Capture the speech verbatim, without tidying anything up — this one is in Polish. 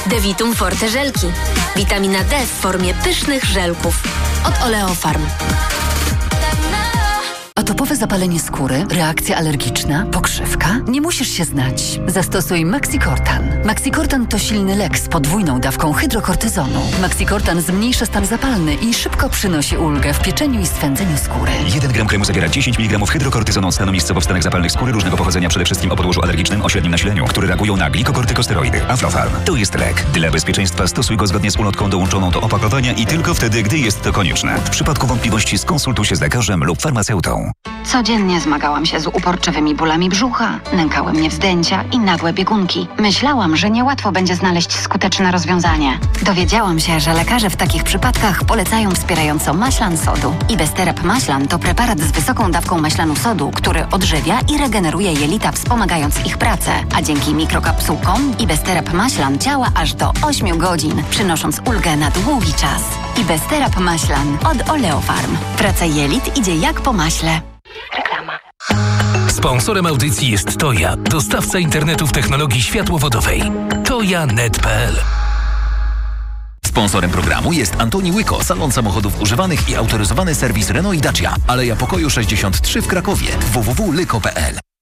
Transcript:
Devitum Forte żelki. Witamina D w formie pysznych żelków. Od Oleofarm. Atopowe zapalenie skóry, reakcja alergiczna, pokrzywka? Nie musisz się znać. Zastosuj Maxicortan. Maxicortan to silny lek z podwójną dawką hydrokortyzonu. Maxicortan zmniejsza stan zapalny i szybko przynosi ulgę w pieczeniu i swędzeniu skóry. jeden gram kremu zawiera dziesięć miligramów hydrokortyzonu od stanu miejscowo w stanach zapalnych skóry różnego pochodzenia, przede wszystkim o podłożu alergicznym o średnim nasileniu, które reagują na glikokortykosteroidy. Aflofarm. To jest lek. Dla bezpieczeństwa stosuj go zgodnie z ulotką dołączoną do opakowania i tylko wtedy, gdy jest to konieczne. W przypadku wątpliwości skonsultuj się z lekarzem lub farmaceutą. Codziennie zmagałam się z uporczywymi bólami brzucha, nękały mnie wzdęcia i nagłe biegunki. Myślałam, że niełatwo będzie znaleźć skuteczne rozwiązanie. Dowiedziałam się, że lekarze w takich przypadkach polecają wspierająco maślan sodu. Ibesterap maślan to preparat z wysoką dawką maślanu sodu, który odżywia i regeneruje jelita, wspomagając ich pracę. A dzięki mikrokapsułkom Ibesterap maślan działa aż do ośmiu godzin, przynosząc ulgę na długi czas. Ibesterap maślan od Oleofarm. Praca jelit idzie jak po maśle. Reklama. Sponsorem audycji jest Toja, dostawca internetu w technologii światłowodowej. toja kropka net kropka pe el. Sponsorem programu jest Antoni Łyko, salon samochodów używanych i autoryzowany serwis Renault i Dacia. Aleja Pokoju sześćdziesiąt trzy w Krakowie. w w w kropka lyko kropka pe el.